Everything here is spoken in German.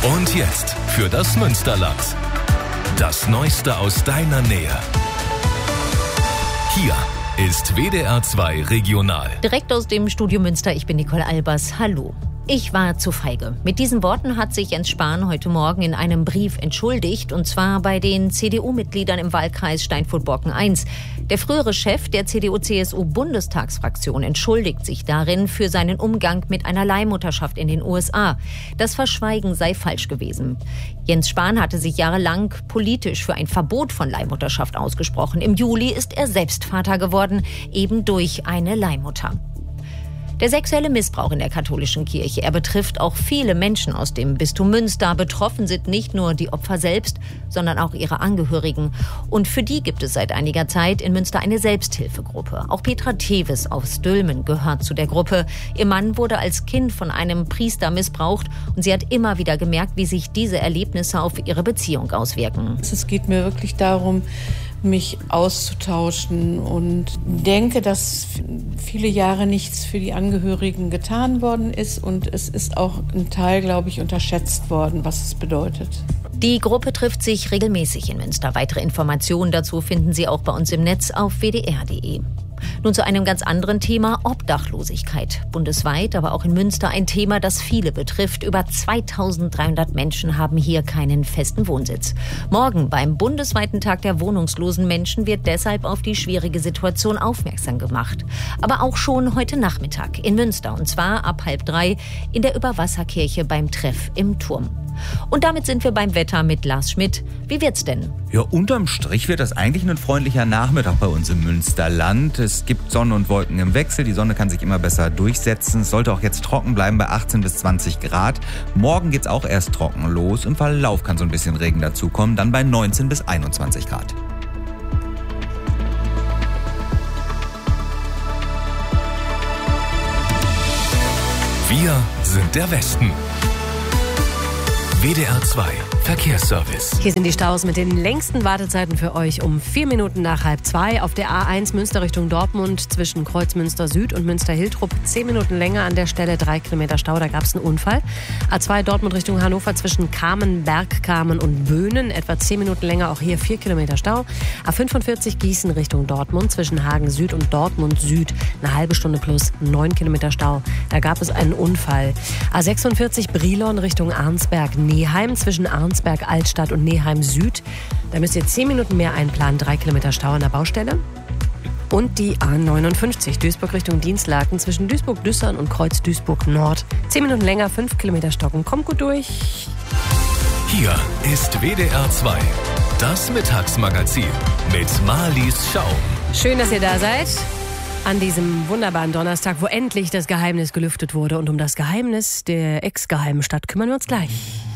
Und jetzt für das Münsterland. Das Neueste aus deiner Nähe. Hier ist WDR 2 Regional. Direkt aus dem Studio Münster, ich bin Nicole Albers. Hallo. Ich war zu feige. Mit diesen Worten hat sich Jens Spahn heute Morgen in einem Brief entschuldigt, und zwar bei den CDU-Mitgliedern im Wahlkreis Steinfurt-Borken I. Der frühere Chef der CDU-CSU-Bundestagsfraktion entschuldigt sich darin für seinen Umgang mit einer Leihmutterschaft in den USA. Das Verschweigen sei falsch gewesen. Jens Spahn hatte sich jahrelang politisch für ein Verbot von Leihmutterschaft ausgesprochen. Im Juli ist er selbst Vater geworden, eben durch eine Leihmutter. Der sexuelle Missbrauch in der katholischen Kirche, er betrifft auch viele Menschen aus dem Bistum Münster. Betroffen sind nicht nur die Opfer selbst, sondern auch ihre Angehörigen. Und für die gibt es seit einiger Zeit in Münster eine Selbsthilfegruppe. Auch Petra Teves aus Dülmen gehört zu der Gruppe. Ihr Mann wurde als Kind von einem Priester missbraucht und sie hat immer wieder gemerkt, wie sich diese Erlebnisse auf ihre Beziehung auswirken. Es geht mir wirklich darum, mich auszutauschen, und denke, dass viele Jahre nichts für die Angehörigen getan worden ist, und es ist auch ein Teil, glaube ich, unterschätzt worden, was es bedeutet. Die Gruppe trifft sich regelmäßig in Münster. Weitere Informationen dazu finden Sie auch bei uns im Netz auf wdr.de. Nun zu einem ganz anderen Thema: Obdachlosigkeit. Bundesweit, aber auch in Münster ein Thema, das viele betrifft. Über 2300 Menschen haben hier keinen festen Wohnsitz. Morgen beim bundesweiten Tag der wohnungslosen Menschen wird deshalb auf die schwierige Situation aufmerksam gemacht. Aber auch schon heute Nachmittag in Münster, und zwar ab 2:30 in der Überwasserkirche beim Treff im Turm. Und damit sind wir beim Wetter mit Lars Schmidt. Wie wird's denn? Ja, unterm Strich wird das eigentlich ein freundlicher Nachmittag bei uns im Münsterland. Es gibt Sonne und Wolken im Wechsel. Die Sonne kann sich immer besser durchsetzen. Es sollte auch jetzt trocken bleiben bei 18 bis 20 Grad. Morgen geht's auch erst trocken los. Im Verlauf kann so ein bisschen Regen dazukommen. Dann bei 19 bis 21 Grad. Wir sind der Westen. WDR 2 Verkehrsservice. Hier sind die Staus mit den längsten Wartezeiten für euch um 4 Minuten nach 1:30. Auf der A1 Münster Richtung Dortmund zwischen Kreuzmünster Süd und Münster-Hiltrup 10 Minuten länger, an der Stelle 3 Kilometer Stau, da gab es einen Unfall. A2 Dortmund Richtung Hannover zwischen Kamen, Bergkamen und Böhnen etwa 10 Minuten länger, auch hier 4 Kilometer Stau. A45 Gießen Richtung Dortmund zwischen Hagen Süd und Dortmund Süd eine halbe Stunde plus 9 Kilometer Stau, da gab es einen Unfall. A46 Brilon Richtung Arnsberg-Neheim zwischen Arnsberg Altstadt und Neheim Süd. Da müsst ihr 10 Minuten mehr einplanen, 3 Kilometer Stau an der Baustelle. Und die A59 Duisburg Richtung Dienstlaken zwischen Duisburg-Düssern und Kreuz Duisburg Nord. 10 Minuten länger, 5 Kilometer stocken. Kommt gut durch. Hier ist WDR 2, das Mittagsmagazin mit Marlies Schaum. Schön, dass ihr da seid. An diesem wunderbaren Donnerstag, wo endlich das Geheimnis gelüftet wurde. Und um das Geheimnis der ex-geheimen Stadt kümmern wir uns gleich.